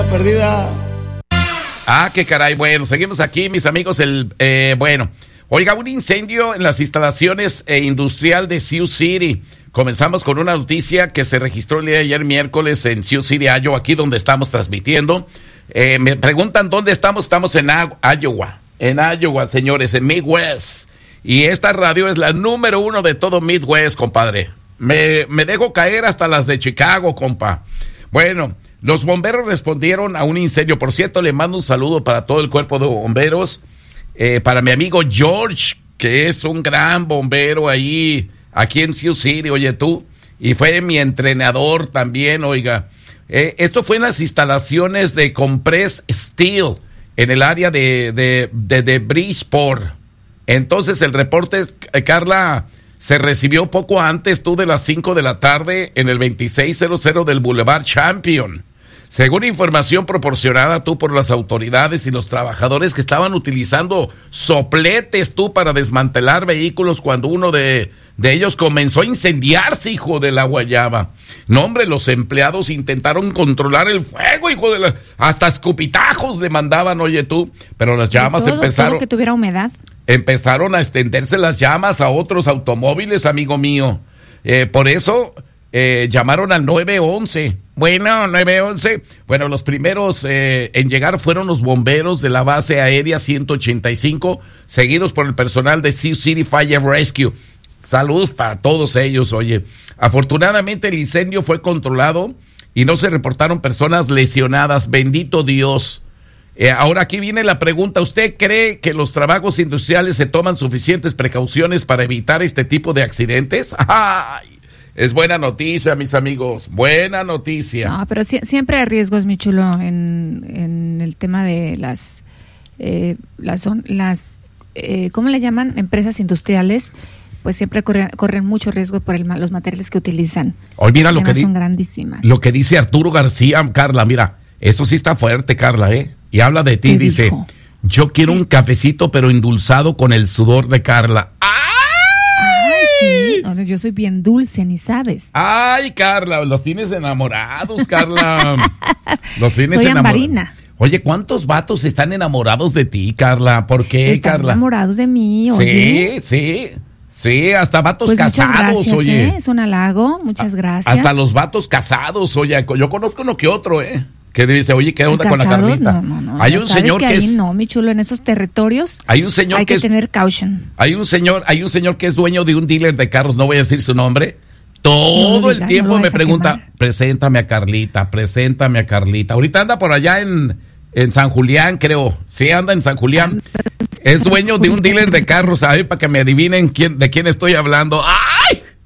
perdida. Ah, qué caray. Bueno, seguimos aquí, mis amigos. Bueno, oiga, un incendio en las instalaciones industrial de Sioux City. Comenzamos con una noticia que se registró el día de ayer miércoles en Sioux City, Iowa, aquí donde estamos transmitiendo. Me preguntan dónde estamos. Estamos en Iowa. En Iowa, señores, en Midwest. Y esta radio es la número 1 de todo Midwest, compadre. Me dejo caer hasta las de Chicago, compa. Bueno, los bomberos respondieron a un incendio. Por cierto, le mando un saludo para todo el cuerpo de bomberos. Para mi amigo George, que es un gran bombero ahí, aquí en Sioux City, oye tú. Y fue mi entrenador también, oiga. Esto fue en las instalaciones de Compress Steel, en el área de Bridgeport. Entonces el reporte, Carla, se recibió poco antes de las 5 de la tarde en el 2600 del Boulevard Champion. Según información proporcionada por las autoridades y los trabajadores que estaban utilizando sopletes para desmantelar vehículos cuando uno de ellos comenzó a incendiarse, hijo de la guayaba. No, hombre, los empleados intentaron controlar el fuego, hasta escupitajos le mandaban, oye tú, pero las llamas empezaron... Todo que tuviera humedad. Empezaron a extenderse las llamas a otros automóviles, amigo mío. Por eso llamaron al 911. Bueno, 911. Bueno, los primeros en llegar fueron los bomberos de la base aérea 185, seguidos por el personal de Sioux City Fire Rescue. Saludos para todos ellos, oye. Afortunadamente el incendio fue controlado y no se reportaron personas lesionadas. Bendito Dios. Ahora aquí viene la pregunta. ¿Usted cree que los trabajos industriales se toman suficientes precauciones para evitar este tipo de accidentes? ¡Ay! Es buena noticia, mis amigos. Buena noticia. No, pero siempre hay riesgos, mi chulo, en el tema de las ¿cómo le llaman? Empresas industriales. Pues siempre corren mucho riesgo por los materiales que utilizan. Hoy mira lo que son grandísimas. Lo que dice Arturo García, Carla, mira, eso sí está fuerte, Carla, Y habla de ti, dice, dijo? Yo quiero un cafecito pero endulzado con el sudor de Carla. Ay, sí. No, yo soy bien dulce, ni sabes. Ay, Carla, los tienes enamorados, Carla. Los tienes soy ambarina. Oye, ¿cuántos vatos están enamorados de ti, Carla? ¿Por qué, están Carla? enamorados de mí, oye. Sí, hasta vatos pues casados, muchas gracias, oye. Es un halago, muchas gracias. Hasta los vatos casados, oye. Yo conozco uno que otro, que dice, oye, ¿qué onda con la Carlita? No. Hay un señor que es... No, mi chulo, en esos territorios hay un señor hay que tener caution. Hay un señor que es dueño de un dealer de carros, no voy a decir su nombre. Todo el tiempo me pregunta, preséntame a Carlita. Ahorita anda por allá en San Julián, creo. Sí, anda en San Julián. Es dueño de un dealer de carros, a ver, para que me adivinen de quién estoy hablando. ¡Ay!